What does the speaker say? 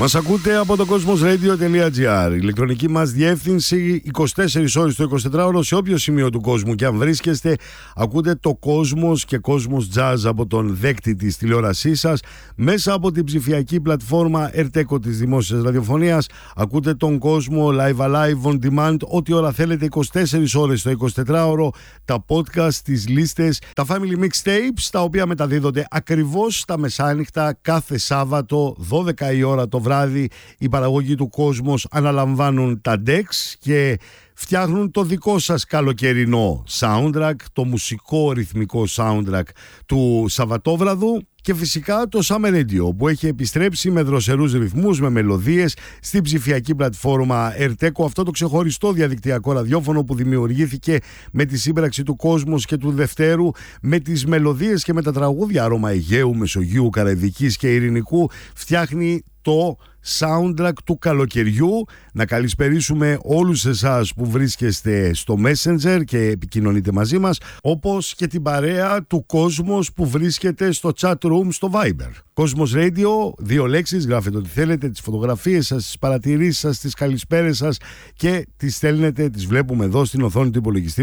Μας ακούτε από το cosmosradio.gr. Η ηλεκτρονική μας διεύθυνση 24 ώρες το 24ωρο σε όποιο σημείο του κόσμου και αν βρίσκεστε. Ακούτε το Cosmos και Cosmos Jazz από τον δέκτη της τηλεόρασής σας μέσα από την ψηφιακή πλατφόρμα Erteco της Δημόσιας Ραδιοφωνίας. Ακούτε τον κόσμο live alive on demand ό,τι ώρα θέλετε 24 ώρες το 24ωρο. Τα podcast, τις λίστες, τα family mixtapes τα οποία μεταδίδονται ακριβώς τα μεσάνυχτα κάθε Σάββατο 12 η ώρα το βράδυ. Οι παραγωγοί του Cosmos αναλαμβάνουν τα decks και φτιάχνουν το δικό σας καλοκαιρινό soundtrack, το μουσικό ρυθμικό soundtrack του Σαββατόβραδου και φυσικά το Summer Radio που έχει επιστρέψει με δροσερούς ρυθμούς, με μελωδίες στην ψηφιακή πλατφόρμα Erteco, αυτό το ξεχωριστό διαδικτυακό ραδιόφωνο που δημιουργήθηκε με τη σύμπραξη του Cosmos και του Δευτέρου, με τις μελωδίες και με τα τραγούδια άρωμα Αιγαίου, Μεσογείου, Καραϊβικής και Ειρηνικού, φτιάχνει το soundtrack του καλοκαιριού. Να καλησπερίσουμε όλους εσάς που βρίσκεστε στο Messenger και επικοινωνείτε μαζί μας, όπως και την παρέα του Cosmos που βρίσκεται στο chat room στο Viber. Cosmos Radio, 2 λέξεις, γράφετε ό,τι θέλετε, τις φωτογραφίες σας, τις παρατηρήσεις σας, τις καλησπέρες σας και τις στέλνετε, τις βλέπουμε εδώ στην οθόνη του υπολογιστή